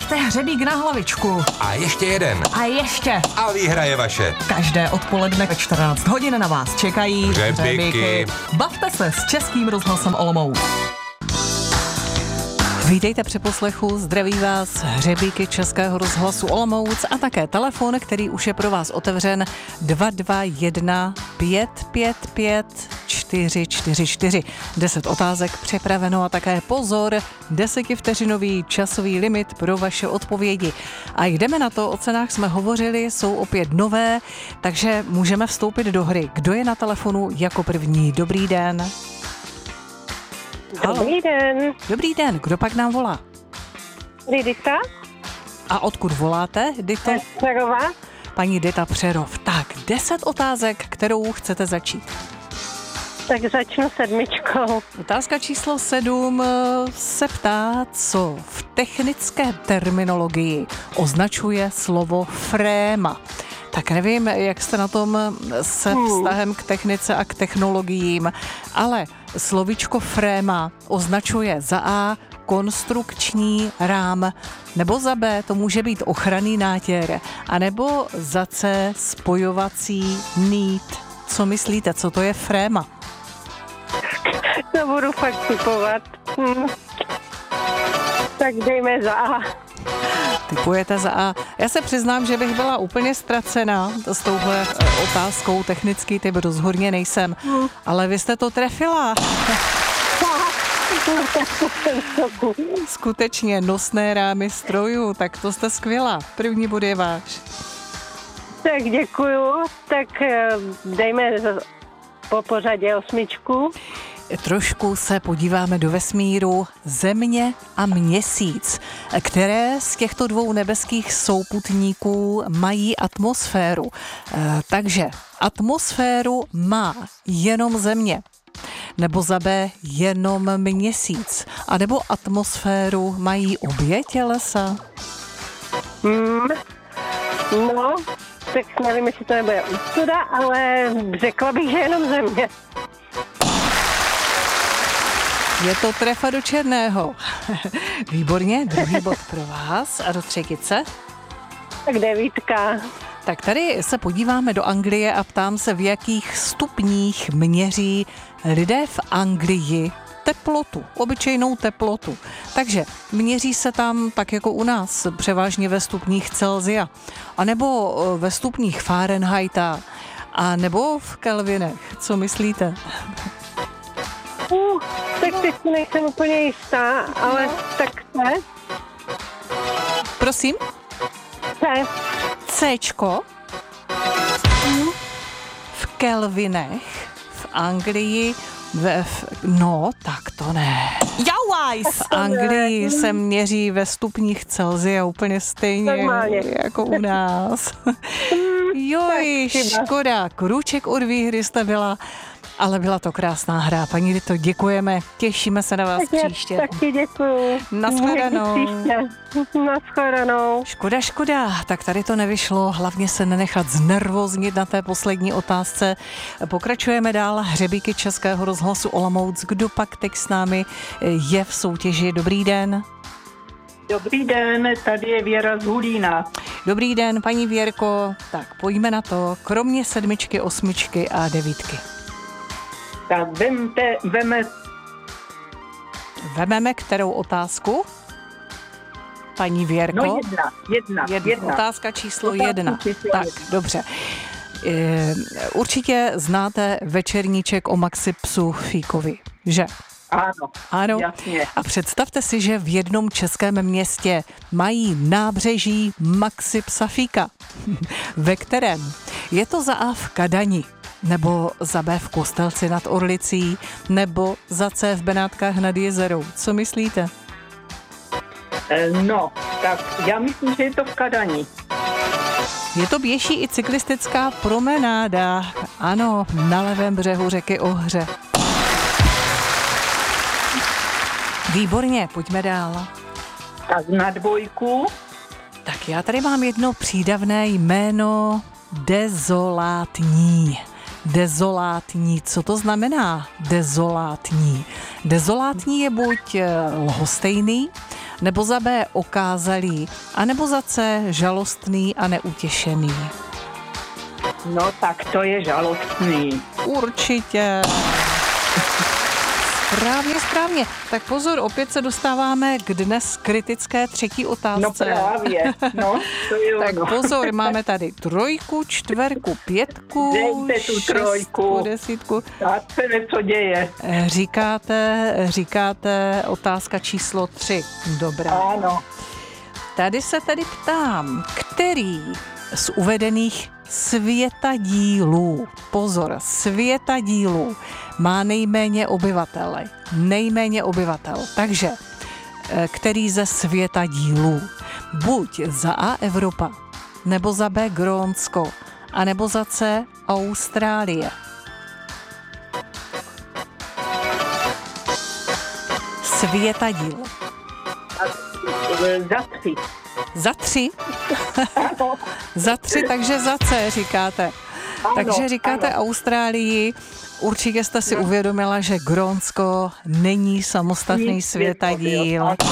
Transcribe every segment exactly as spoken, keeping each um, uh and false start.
Máte hřebík na hlavičku. A ještě jeden. A ještě. A výhra je vaše. Každé odpoledne ve čtrnáct hodin na vás čekají hřebíky. Bavte se s Českým rozhlasem Olomouc. Vítejte při poslechu, zdraví vás hřebíky Českého rozhlasu Olomouc a také telefon, který už je pro vás otevřen dva dva jedna pět pět pět čtyři čtyři čtyři. Deset otázek připraveno a také pozor, desetivteřinový časový limit pro vaše odpovědi. A jdeme na to, o cenách jsme hovořili, jsou opět nové, takže můžeme vstoupit do hry. Kdo je na telefonu jako první? Dobrý den. Dobrý den. Dobrý den, kdo pak nám volá? Dita. A odkud voláte, Dito? Přerova. Paní Dita Přerov. Tak, deset otázek, kterou chcete začít. Tak začnu sedmičkou. Otázka číslo sedm se ptá, co v technické terminologii označuje slovo fréma. Tak nevím, jak jste na tom se vztahem k technice a k technologiím, ale slovíčko fréma označuje za A konstrukční rám, nebo za B to může být ochranný nátěr, anebo za C spojovací nít. Co myslíte, co to je fréma? To budu fakt typovat. Hm. Tak dejme za A. Typujete za A. Já se přiznám, že bych byla úplně ztracená s touhle otázkou. Technický typ rozhodně nejsem, hmm. ale vy jste to trefila. Skutečně nosné rámy strojů, tak to jste skvělá. První bod je váš. Tak děkuju. Tak dejme po pořadě osmičku. Trošku se podíváme do vesmíru. Země a Měsíc. Které z těchto dvou nebeských souputníků mají atmosféru? E, takže atmosféru má jenom Země. Nebo za B jenom Měsíc. A nebo atmosféru mají obě tělesa? Hmm. No, tak nevím, jestli to nebude ústuda, ale řekla bych, že jenom Země. Je to trefa do černého. Výborně, druhý bod pro vás a do třetice. Tak devítka. Tak tady se podíváme do Anglie a ptám se, v jakých stupních měří lidé v Anglii teplotu, obyčejnou teplotu. Takže měří se tam tak jako u nás, převážně ve stupních Celsia, anebo ve stupních Fahrenheita, a nebo v Kelvinech. Co myslíte? Uh, tak teď nejsem úplně jistá, ale tak ne. Prosím? Ne. Cčko. Hmm. V Kelvinech, v Anglii, ve, v, no, tak to ne. Jauaj! V Anglii se měří ve stupních Celsia úplně stejně normálně jako u nás. Joj, škoda, kruček od výhry jste byla. Ale byla to krásná hra. Paní Dito, děkujeme. Těšíme se na vás tak příště. Taky děkuju. Nashledanou. Nashledanou. Škoda, škoda. Tak tady to nevyšlo. Hlavně se nenechat znervoznit na té poslední otázce. Pokračujeme dál. Hřebíky Českého rozhlasu Olomouc. Kdo pak teď s námi je v soutěži? Dobrý den. Dobrý den, tady je Věra z Hulína. Dobrý den, paní Věrko. Tak pojďme na to. Kromě sedmičky, osmičky a devítky. Tak vemte, veme... Vememe kterou otázku? Paní Věrko? No jedna, jedna, jedna. jedna. Otázka číslo otázka jedna. Číslo tak, jedna. Dobře. E, určitě znáte večerníček o Maxi Psu Fíkovi, že? Ano, ano, jasně. A představte si, že v jednom českém městě mají nábřeží Maxi Psa Fíka. Ve kterém? Je to za A v Kadani, nebo za B v Kostelci nad Orlicí, nebo za C v Benátkách nad Jezerou. Co myslíte? No, tak já myslím, že je to v Kadani. Je to pěší i cyklistická promenáda. Ano, na levém břehu řeky Ohře. Výborně, pojďme dál. Tak na dvojku. Tak já tady mám jedno přídavné jméno dezolátní. Dezolátní, co to znamená dezolátní? Dezolátní je buď lhostejný, nebo za B okázalý, a nebo za C žalostný a neutěšený. No tak to je žalostný. Určitě. Správně, správně. Tak pozor, opět se dostáváme k dnes kritické třetí otázce. No právě, no, to je Tak ono. pozor, máme tady trojku, čtverku, pětku, Dejte tu trojku. šestku, desítku. A se něco děje. Říkáte, říkáte otázka číslo tři. Dobrá. Ano. Tady se tedy ptám, který z uvedených světadílů, pozor, světadílů má nejméně obyvatel. Nejméně obyvatel. Takže, který ze světadílů? Buď za A Evropa, nebo za B Grónsko, a nebo za C Austrálie. Světadíl. Za tři. Za tři? Ano. Za tři, takže za C říkáte. Ano, Takže říkáte ano. Austrálii. Určitě jste si uvědomila, že Grónsko není samostatný Nic světadíl. světadíl.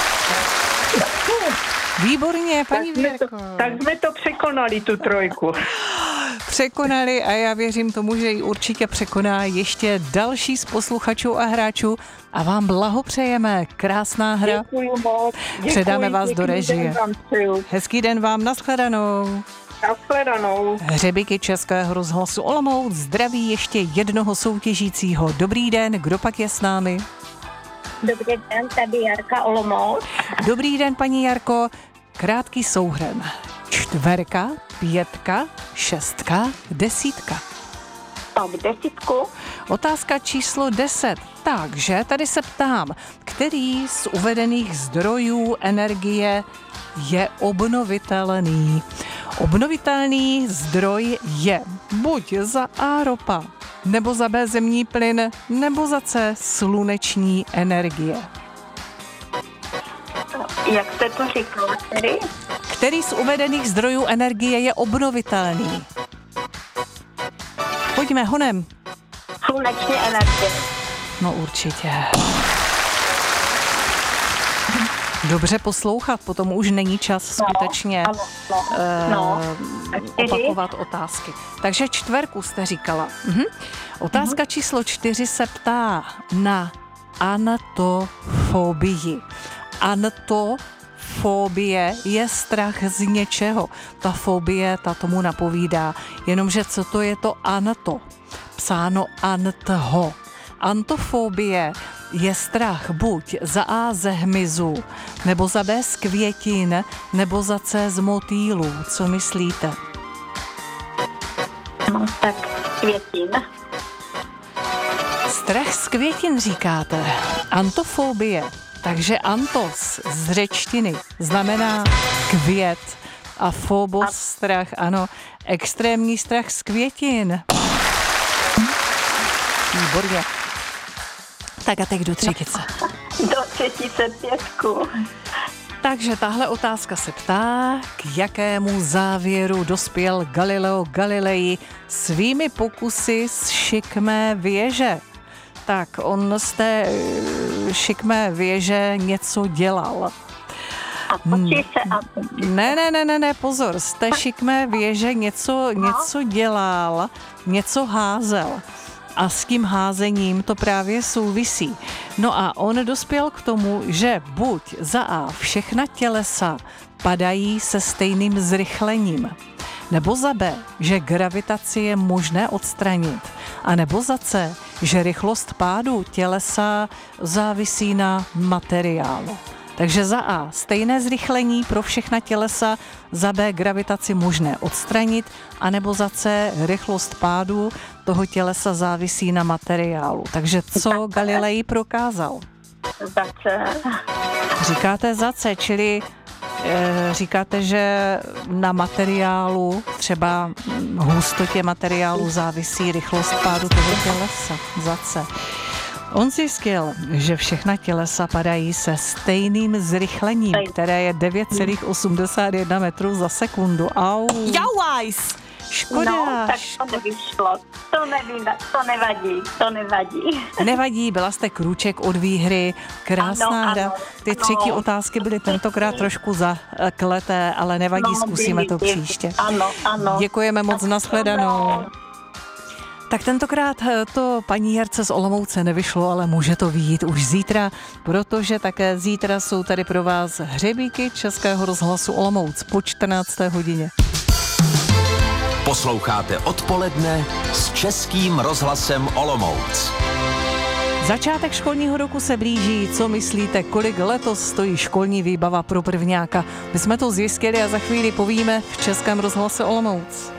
Výborně, Tak paní jsme, to, Věrko. tak jsme to překonali, tu trojku. Překonali a já věřím tomu, že ji určitě překoná ještě další z posluchačů a hráčů a vám blahopřejeme. Krásná hra. Děkuji moc. Děkuji, Předáme vás do pěkný režie. den vám přeju. Hezký den vám, nashledanou. Nashledanou. Hřebíky Českého rozhlasu Olomouc zdraví ještě jednoho soutěžícího. Dobrý den, kdo pak je s námi? Dobrý den, tady Jarka Olomouc. Dobrý den, paní Jarko. Krátký souhrn. Čtverka, pětka, šestka, desítka. Tak desítku. Otázka číslo deset. Takže tady se ptám, který z uvedených zdrojů energie je obnovitelný? Obnovitelný zdroj je buď za A ropa, nebo za B zemní plyn, nebo za C sluneční energie. Jak jste to říkala tedy? Který z uvedených zdrojů energie je obnovitelný? Pojďme honem. Sluneční energie. No určitě. Dobře poslouchat, potom už není čas skutečně Ano, no, eh, no. A čtyři? opakovat otázky. Takže čtverku jste říkala. Mhm. Otázka číslo čtyři se ptá na anatofobii. Anatofobie je strach z něčeho. Ta fobie, ta tomu napovídá. Jenomže co to je to anato? Psáno antho. Antofobie je strach buď za A ze hmyzu, nebo za B z květin, nebo za C z motýlů. Co myslíte? No, tak květin. Strach z květin říkáte. Antofobie. Takže antos z řečtiny znamená květ a phobos strach, ano, extrémní strach z květin. Výborně. Tak a teď do třetice. Do třetice pětku. Takže tahle otázka se ptá, k jakému závěru dospěl Galileo Galilei svými pokusy z šikmé věže. Tak on z té eh, šikmé věže něco dělal. A počí se a Ne, ne, ne, ne, ne, pozor, z té šikmé věže něco, něco dělal, něco házel. A s tím házením to právě souvisí. No a on dospěl k tomu, že buď za A všechna tělesa padají se stejným zrychlením, nebo za B, že gravitaci je možné odstranit, a nebo za C, že rychlost pádu tělesa závisí na materiálu. Takže za A stejné zrychlení pro všechna tělesa, za B gravitaci možné odstranit, anebo za C rychlost pádu toho tělesa závisí na materiálu. Takže co Galilei prokázal? zase. Říkáte za C, čili e, říkáte, že na materiálu, třeba hustotě materiálu závisí rychlost pádu toho tělesa. Za C. On zjistil, že všechna tělesa padají se stejným zrychlením, které je devět celá osmdesát jedna metrů za sekundu. Au. Jauajs! Škoda. No, tak to nevyšlo. To nevím, to nevadí, to nevadí. Nevadí, byla jste krůček od výhry, krásná Ano, hra. ano, Ty ano. třetí otázky byly tentokrát trošku zakleté, ale nevadí, No, zkusíme to byli, příště. Ano, ano. Děkujeme moc, nashledanou. Tak tentokrát to paní Jarce z Olomouce nevyšlo, ale může to vyjít už zítra, protože také zítra jsou tady pro vás hřebíky Českého rozhlasu Olomouc po čtrnácté hodině. Posloucháte Odpoledne s Českým rozhlasem Olomouc. Začátek školního roku se blíží. Co myslíte, kolik letos stojí školní výbava pro prvňáka? My jsme to zjistili a za chvíli povíme v Českém rozhlase Olomouc.